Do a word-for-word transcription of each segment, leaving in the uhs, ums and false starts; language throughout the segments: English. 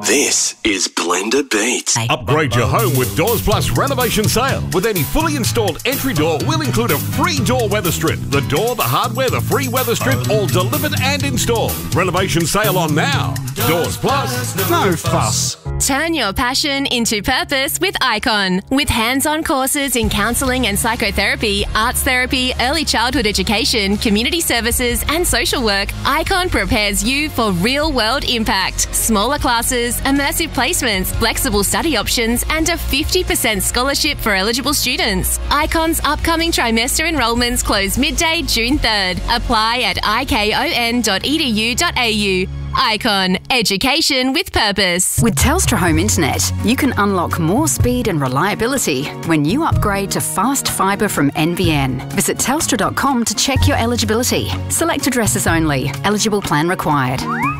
This is Blender Beats. Upgrade your home with Doors Plus renovation sale. With any fully installed entry door, we'll include a free door weather strip. The door, the hardware, the free weather strip, all delivered and installed. Renovation sale on now. Doors Plus. No fuss. Turn your passion into purpose with Icon. With hands-on courses in counselling and psychotherapy, arts therapy, early childhood education, community services and social work, Icon prepares you for real-world impact. Smaller classes, immersive placements, flexible study options and a fifty percent scholarship for eligible students. Icon's upcoming trimester enrolments close midday June third. Apply at icon dot e d u dot a u. Icon. Education with purpose. With Telstra Home Internet, you can unlock more speed and reliability when you upgrade to fast fibre from N B N. Visit telstra dot com to check your eligibility. Select addresses only. Eligible plan required.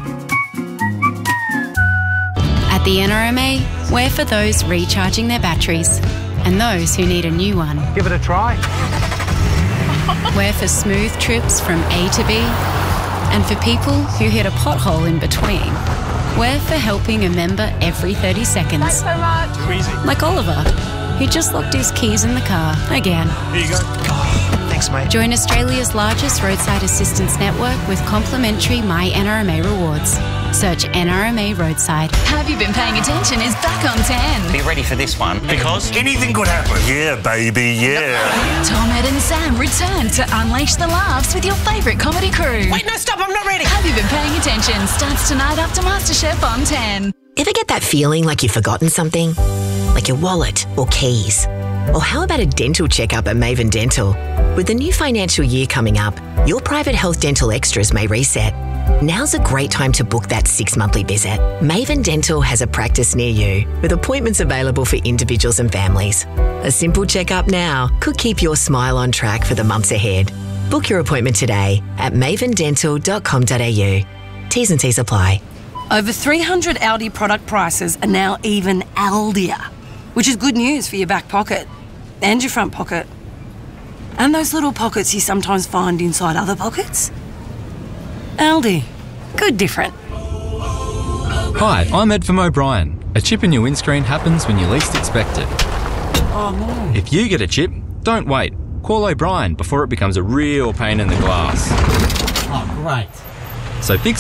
At the N R M A, we're for those recharging their batteries and those who need a new one. Give it a try. We're for smooth trips from A to B and for people who hit a pothole in between. We're for helping a member every thirty seconds. Thanks so much. Too easy. Like Oliver, who just locked his keys in the car again. Here you go. Oh, thanks, mate. Join Australia's largest roadside assistance network with complimentary My N R M A rewards. Search N R M A Roadside. Have You Been Paying Attention is back on ten. Be ready for this one. Because anything could happen. Yeah, baby, yeah. Tom, Ed and Sam return to unleash the laughs with your favourite comedy crew. Wait, no, stop, I'm not ready. Have You Been Paying Attention starts tonight after MasterChef on ten. Ever get that feeling like you've forgotten something? Like your wallet or keys? Or how about a dental checkup at Maven Dental? With the new financial year coming up, your private health dental extras may reset. Now's a great time to book that six monthly visit. Maven Dental has a practice near you with appointments available for individuals and families. A simple checkup now could keep your smile on track for the months ahead. Book your appointment today at maven dental dot com dot a u. T's and C's apply. Over three hundred Aldi product prices are now even Aldier, which is good news for your back pocket and your front pocket. And those little pockets you sometimes find inside other pockets. Aldi. Good different. Hi, I'm Ed from O'Brien. A chip in your windscreen happens when you least expect it. Oh no. If you get a chip, don't wait. Call O'Brien before it becomes a real pain in the glass. Oh, great. So fix